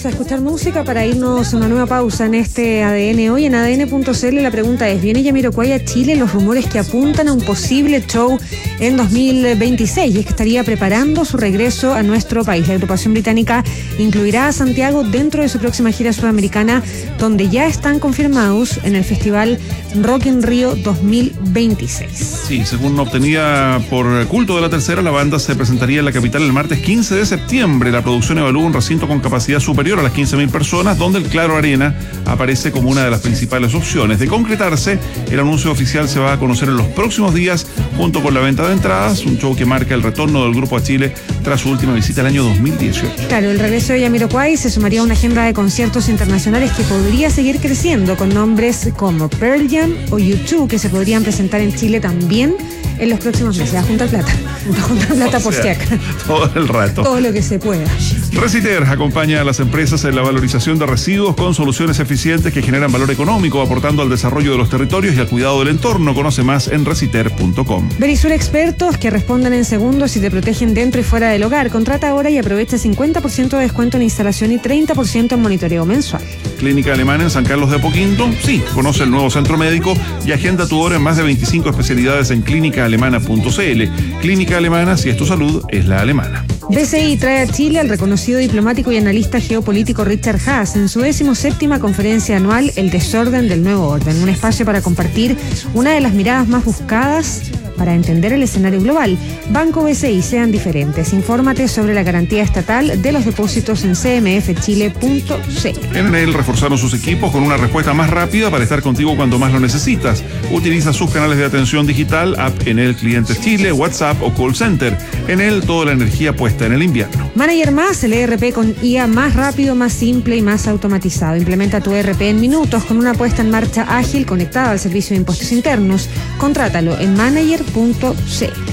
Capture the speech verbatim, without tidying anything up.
a escuchar música para irnos a una nueva pausa en este A D N. Hoy en A D N punto C L la pregunta es: ¿viene Jamiroquai a Chile? Los rumores que apuntan a un posible show en dos mil veintiséis, y es que estaría preparando su regreso a nuestro país. La agrupación británica incluirá a Santiago dentro de su próxima gira sudamericana, donde ya están confirmados en el Festival Rock in Rio dos mil veintiséis. Sí, según obtenida por Culto de la Tercera, la banda se presentaría en la capital el martes quince de septiembre. La producción evalúa un recinto con capacidad superior a las quince mil personas, donde el Claro Arena aparece como una de las principales opciones. De concretarse, el anuncio oficial se va a conocer en los próximos días, junto con la venta de entradas, un show que marca el retorno del grupo a Chile tras su última visita el año dos mil dieciocho. Claro, el regreso de Jamiroquai se sumaría a una agenda de conciertos internacionales que podría seguir creciendo, con nombres como Pearl Jam o U dos, que se podrían presentar en Chile también en los próximos meses. A juntar plata, a juntar plata, o por si acaso. Todo el rato. Todo lo que se pueda. Reciter acompaña a las empresas en la valorización de residuos con soluciones eficientes que generan valor económico, aportando al desarrollo de los territorios y al cuidado del entorno. Conoce más en reciter punto com. Verisur, expertos que responden en segundos y te protegen dentro y fuera del hogar. Contrata ahora y aprovecha cincuenta por ciento de descuento en instalación y treinta por ciento en monitoreo mensual. Clínica Alemana en San Carlos de Apoquindo. Sí, conoce el nuevo centro médico y agenda tu hora en más de veinticinco especialidades en clínica alemana punto c l. Clínica Alemana, si es tu salud, es la alemana. B C I trae a Chile al reconocido diplomático y analista geopolítico Richard Haass en su decimoséptima conferencia anual El desorden del nuevo orden, un espacio para compartir una de las miradas más buscadas para entender el escenario global. Banco B C I, sean diferentes. Infórmate sobre la garantía estatal de los depósitos en c m f chile punto c l. En Enel reforzaron sus equipos con una respuesta más rápida para estar contigo cuando más lo necesitas. Utiliza sus canales de atención digital, app Enel Clientes Chile, WhatsApp o Call Center. Enel, toda la energía puesta en el invierno. Manager Más, el E R P con I A más rápido, más simple y más automatizado. Implementa tu E R P en minutos con una puesta en marcha ágil conectada al servicio de impuestos internos. Contrátalo en manager punto c l.